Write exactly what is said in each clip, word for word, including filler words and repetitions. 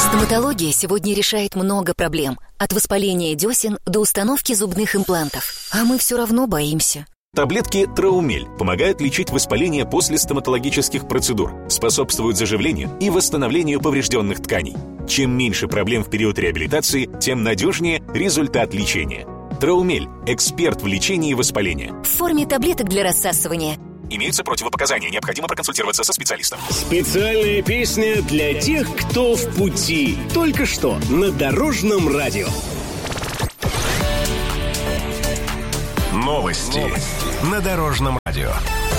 Стоматология сегодня решает много проблем. От воспаления десен до установки зубных имплантов. А мы все равно боимся. Таблетки Траумель помогают лечить воспаление после стоматологических процедур, способствуют заживлению и восстановлению поврежденных тканей. Чем меньше проблем в период реабилитации, тем надежнее результат лечения. Траумель – эксперт в лечении воспаления. В форме таблеток для рассасывания. Имеются противопоказания, необходимо проконсультироваться со специалистом. Специальная песня для тех, кто в пути. Только что на Дорожном радио. Новости на Дорожном радио.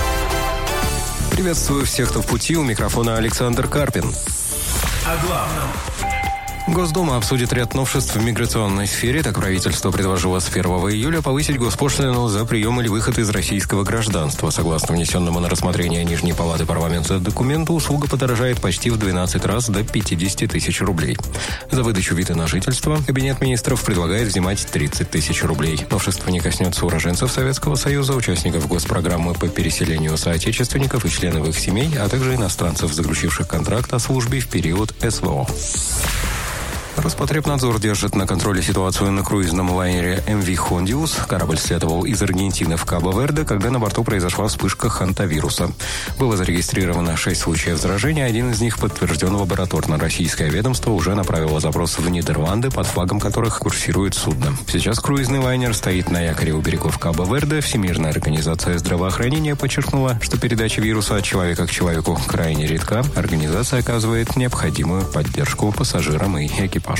Приветствую всех, кто в пути. У микрофона Александр Карпин. О главном. Госдума обсудит ряд новшеств в миграционной сфере. Так, правительство предложило с первого июля повысить госпошлину за прием или выход из российского гражданства. Согласно внесенному на рассмотрение Нижней палаты парламента документу, услуга подорожает почти в двенадцать раз до пятьдесят тысяч рублей. За выдачу вида на жительство Кабинет министров предлагает взимать тридцать тысяч рублей. Новшество не коснется уроженцев Советского Союза, участников госпрограммы по переселению соотечественников и членов их семей, а также иностранцев, заключивших контракт о службе в период СВО. Роспотребнадзор держит на контроле ситуацию на круизном лайнере эм ви Хондиус. Корабль следовал из Аргентины в Кабо-Верде, когда на борту произошла вспышка хантавируса. Было зарегистрировано шесть случаев заражения, один из них подтвержден лабораторно. Российское ведомство уже направило запрос в Нидерланды, под флагом которых курсирует судно. Сейчас круизный лайнер стоит на якоре у берегов Кабо-Верде. Всемирная организация здравоохранения подчеркнула, что передача вируса от человека к человеку крайне редка. Организация оказывает необходимую поддержку пассажирам и экипажу.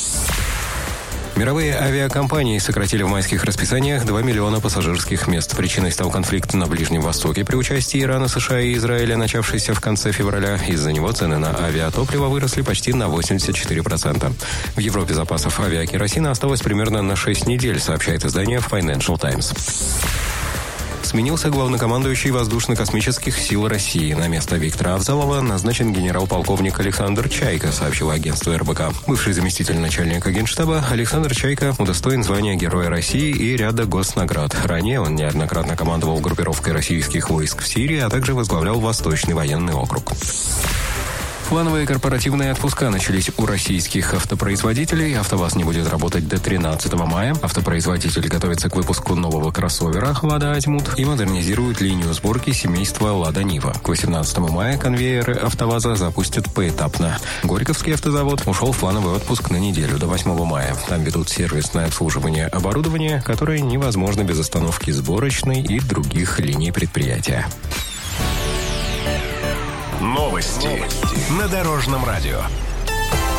Мировые авиакомпании сократили в майских расписаниях два миллиона пассажирских мест. Причиной стал конфликт на Ближнем Востоке при участии Ирана, США и Израиля, начавшийся в конце февраля. Из-за него цены на авиатопливо выросли почти на восемьдесят четыре процента. В Европе запасов авиакеросина осталось примерно на шесть недель, сообщает издание Financial Times. Сменился главнокомандующий воздушно-космических сил России. На место Виктора Авзалова назначен генерал-полковник Александр Чайка, сообщило агентство эр бэ ка. Бывший заместитель начальника Генштаба Александр Чайка удостоен звания Героя России и ряда госнаград. Ранее он неоднократно командовал группировкой российских войск в Сирии, а также возглавлял Восточный военный округ. Плановые корпоративные отпуска начались у российских автопроизводителей. АвтоВАЗ не будет работать до тринадцатого мая. Автопроизводитель готовится к выпуску нового кроссовера «Лада Азимут» и модернизирует линию сборки семейства «Лада Нива». К восемнадцатому мая конвейеры АвтоВАЗа запустят поэтапно. Горьковский автозавод ушел в плановый отпуск на неделю до восьмого мая. Там ведут сервисное обслуживание оборудования, которое невозможно без остановки сборочной и других линий предприятия. Новости на Дорожном радио.